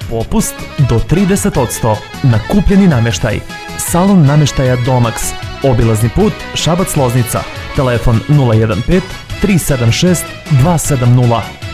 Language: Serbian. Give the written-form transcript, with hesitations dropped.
popust do 30% na kupljeni namještaj. Salon namještaja Domax, obilazni put Šabac-Loznica, telefon 015 376 270.